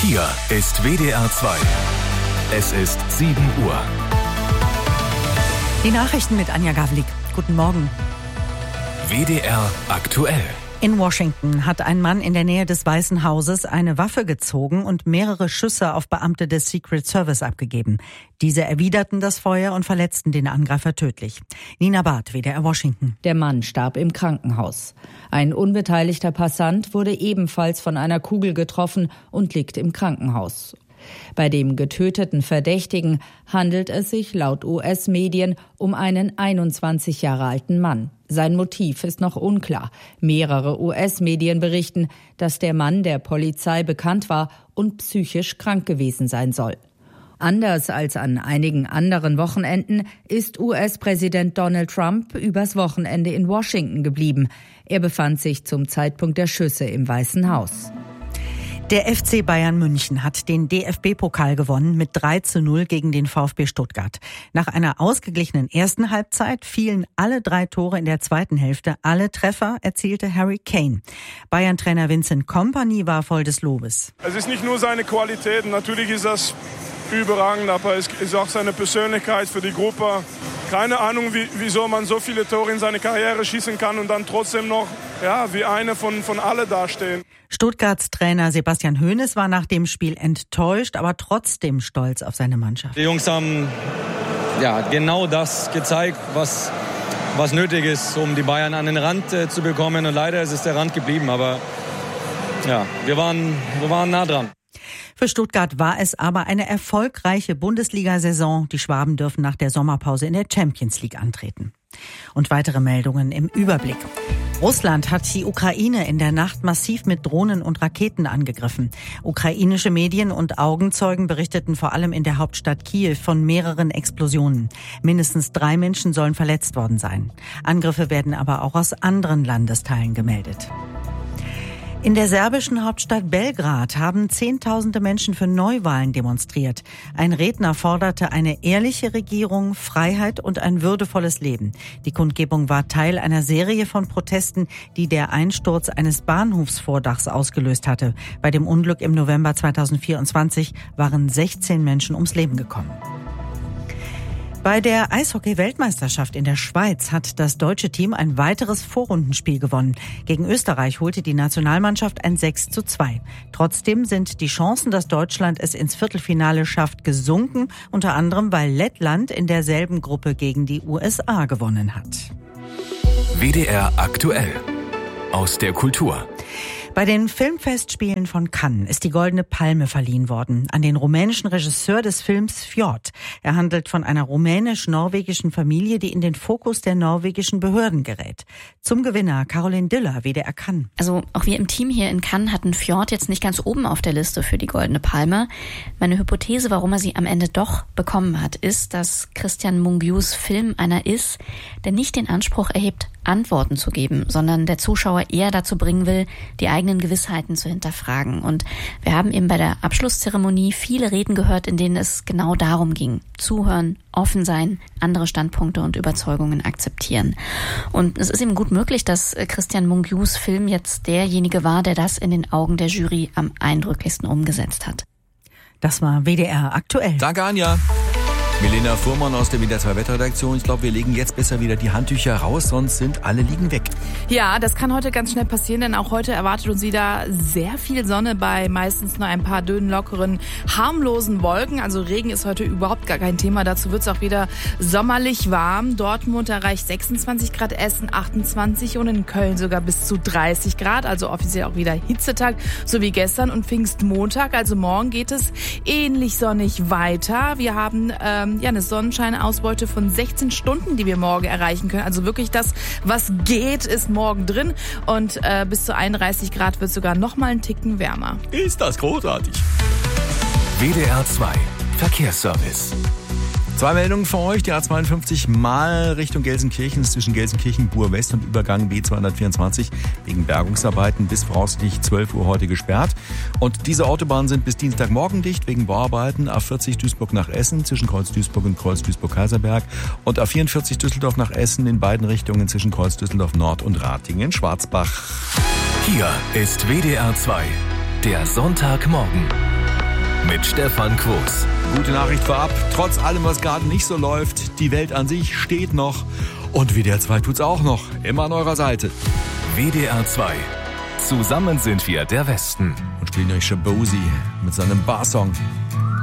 Hier ist WDR 2. Es ist 7 Uhr. Die Nachrichten mit Anja Gawlik. Guten Morgen. WDR aktuell. In Washington hat ein Mann in der Nähe des Weißen Hauses eine Waffe gezogen und mehrere Schüsse auf Beamte des Secret Service abgegeben. Diese erwiderten das Feuer und verletzten den Angreifer tödlich. Nina Barth, WDR Washington. Der Mann starb im Krankenhaus. Ein unbeteiligter Passant wurde ebenfalls von einer Kugel getroffen und liegt im Krankenhaus. Bei dem getöteten Verdächtigen handelt es sich laut US-Medien um einen 21 Jahre alten Mann. Sein Motiv ist noch unklar. Mehrere US-Medien berichten, dass der Mann der Polizei bekannt war und psychisch krank gewesen sein soll. Anders als an einigen anderen Wochenenden ist US-Präsident Donald Trump übers Wochenende in Washington geblieben. Er befand sich zum Zeitpunkt der Schüsse im Weißen Haus. Der FC Bayern München hat den DFB-Pokal gewonnen mit 3:0 gegen den VfB Stuttgart. Nach einer ausgeglichenen ersten Halbzeit fielen alle 3 Tore in der zweiten Hälfte. Alle Treffer erzielte Harry Kane. Bayern-Trainer Vincent Kompany war voll des Lobes. Es ist nicht nur seine Qualität, natürlich ist das überragend, aber es ist auch seine Persönlichkeit für die Gruppe. Keine Ahnung, wieso man so viele Tore in seine Karriere schießen kann und dann trotzdem noch wie einer von alle dastehen. Stuttgarts Trainer Sebastian Hoeneß war nach dem Spiel enttäuscht, aber trotzdem stolz auf seine Mannschaft. Die Jungs haben genau das gezeigt, was nötig ist, um die Bayern an den Rand zu bekommen. Und leider ist es der Rand geblieben, aber wir waren nah dran. Für Stuttgart war es aber eine erfolgreiche Bundesliga-Saison. Die Schwaben dürfen nach der Sommerpause in der Champions League antreten. Und weitere Meldungen im Überblick. Russland hat die Ukraine in der Nacht massiv mit Drohnen und Raketen angegriffen. Ukrainische Medien und Augenzeugen berichteten vor allem in der Hauptstadt Kiew von mehreren Explosionen. Mindestens 3 Menschen sollen verletzt worden sein. Angriffe werden aber auch aus anderen Landesteilen gemeldet. In der serbischen Hauptstadt Belgrad haben Zehntausende Menschen für Neuwahlen demonstriert. Ein Redner forderte eine ehrliche Regierung, Freiheit und ein würdevolles Leben. Die Kundgebung war Teil einer Serie von Protesten, die der Einsturz eines Bahnhofsvordachs ausgelöst hatte. Bei dem Unglück im November 2024 waren 16 Menschen ums Leben gekommen. Bei der Eishockey-Weltmeisterschaft in der Schweiz hat das deutsche Team ein weiteres Vorrundenspiel gewonnen. Gegen Österreich holte die Nationalmannschaft ein 6:2. Trotzdem sind die Chancen, dass Deutschland es ins Viertelfinale schafft, gesunken, unter anderem weil Lettland in derselben Gruppe gegen die USA gewonnen hat. WDR aktuell. Aus der Kultur. Bei den Filmfestspielen von Cannes ist die Goldene Palme verliehen worden an den rumänischen Regisseur des Films Fjord. Er handelt von einer rumänisch-norwegischen Familie, die in den Fokus der norwegischen Behörden gerät. Zum Gewinner Caroline Diller, WDR Cannes. Also auch wir im Team hier in Cannes hatten Fjord jetzt nicht ganz oben auf der Liste für die Goldene Palme. Meine Hypothese, warum er sie am Ende doch bekommen hat, ist, dass Christian Mungius Film einer ist, der nicht den Anspruch erhebt, Antworten zu geben, sondern der Zuschauer eher dazu bringen will, die eigenen Gewissheiten zu hinterfragen. Und wir haben eben bei der Abschlusszeremonie viele Reden gehört, in denen es genau darum ging. Zuhören, offen sein, andere Standpunkte und Überzeugungen akzeptieren. Und es ist eben gut möglich, dass Christian Mungius Film jetzt derjenige war, der das in den Augen der Jury am eindrücklichsten umgesetzt hat. Das war WDR aktuell. Danke, Anja. Milena Fuhrmann aus der WDR 2 Wetterredaktion. Ich glaube, wir legen jetzt besser wieder die Handtücher raus, sonst sind alle liegen weg. Ja, das kann heute ganz schnell passieren, denn auch heute erwartet uns wieder sehr viel Sonne bei meistens nur ein paar dünnen, lockeren, harmlosen Wolken. Also Regen ist heute überhaupt gar kein Thema. Dazu wird es auch wieder sommerlich warm. Dortmund erreicht 26 Grad, Essen 28 und in Köln sogar bis zu 30 Grad. Also offiziell auch wieder Hitzetag, so wie gestern und Pfingstmontag. Also morgen geht es ähnlich sonnig weiter. Wir haben eine Sonnenscheinausbeute von 16 Stunden, die wir morgen erreichen können. Also wirklich das, was geht, ist morgen drin. Und bis zu 31 Grad wird sogar noch mal einen Ticken wärmer. Ist das großartig. WDR 2 Verkehrsservice. 2 Meldungen für euch. Die A52 mal Richtung Gelsenkirchen ist zwischen Gelsenkirchen, Buhr West und Übergang B224 wegen Bergungsarbeiten bis voraussichtlich 12 Uhr heute gesperrt. Und diese Autobahnen sind bis Dienstagmorgen dicht wegen Bauarbeiten. A40 Duisburg nach Essen zwischen Kreuz Duisburg und Kreuz Duisburg-Kaiserberg und A44 Düsseldorf nach Essen in beiden Richtungen zwischen Kreuz Düsseldorf Nord und Ratingen-Schwarzbach. Hier ist WDR 2, der Sonntagmorgen. mit Stefan Quos. Gute Nachricht vorab, trotz allem, was gerade nicht so läuft, die Welt an sich steht noch. Und WDR 2 tut's auch noch, immer an eurer Seite. WDR 2. Zusammen sind wir der Westen. Und spielen euch Shabozi mit seinem Barsong.